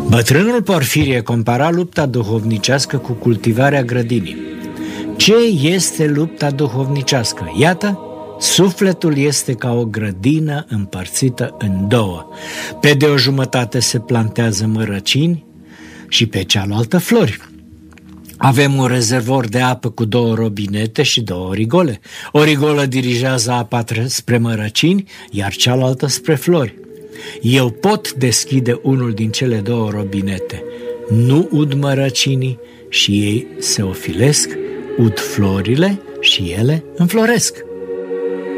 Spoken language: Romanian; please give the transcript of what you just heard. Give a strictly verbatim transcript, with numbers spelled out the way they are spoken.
Bătrânul Porfirie compara lupta duhovnicească cu cultivarea grădinii. Ce este lupta duhovnicească? Iată, sufletul este ca o grădină împărțită în două. Pe de o jumătate se plantează mărăcini și pe cealaltă flori. Avem un rezervor de apă cu două robinete și două rigole. O rigolă dirigează apa spre mărăcini, iar cealaltă spre flori. Eu pot deschide unul din cele două robinete. Nu ud mărăcinii și ei se ofilesc, ud florile și ele înfloresc.